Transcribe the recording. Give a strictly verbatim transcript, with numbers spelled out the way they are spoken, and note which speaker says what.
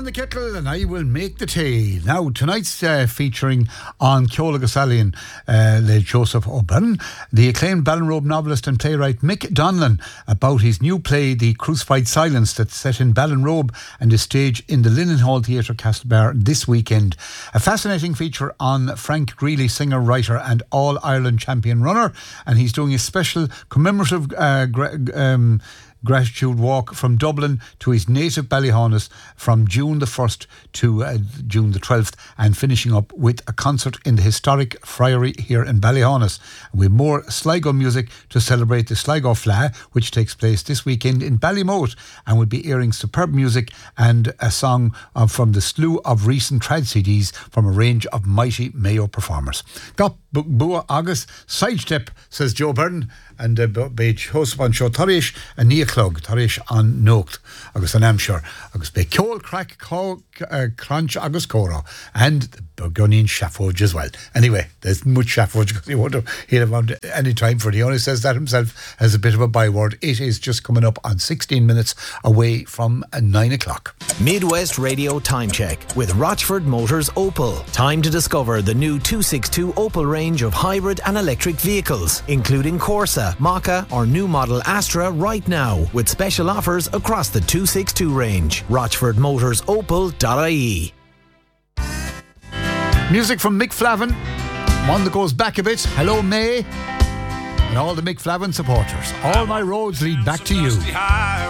Speaker 1: on the kettle and I will make the tea. Now, tonight's uh, featuring on Ceola Gasalian, uh, Le Joseph O'Byrne, the acclaimed Ballinrobe novelist and playwright Mick Donlan, about his new play, The Crucified Silence, that's set in Ballinrobe and is staged in the Linen Hall Theatre, Castlebar, this weekend. A fascinating feature on Frank Greeley, singer, writer and All-Ireland champion runner, and he's doing a special commemorative uh, gra- um, gratitude walk from Dublin to his native Ballyhaunis from June the first to uh, June the twelfth, and finishing up with a concert in the historic Friary here in Ballyhaunis. We have more Sligo music to celebrate the Sligo Fleadh, which takes place this weekend in Ballymote, and we'll be hearing superb music and a song uh, from the slew of recent trad C Ds from a range of mighty Mayo performers. Got bua agus sidestep, says Joe Byrne, and uh, be host on show Tarish and Nia Clug, Tarish on Nocht, agus an Amshire, agus be Ceol Crack Co uh, Crunch agus Coro, and the Burgundian Shaffodge as well. Anyway, there's much Shaffodge because he won't hear about any time for it. He only says that himself as a bit of a byword. It is just coming up on sixteen minutes away from uh, nine o'clock.
Speaker 2: Midwest Radio Time Check with Rochford Motors Opel. Time to discover the new two sixty-two Opel range of hybrid and electric vehicles, including Corsa, Maka or new model Astra right now, with special offers across the two sixty-two range. rochford motors opel dot I E.
Speaker 1: Music from Mick Flavin, one that goes back a bit. Hello May, and all the Mick Flavin supporters. All my roads lead back to you.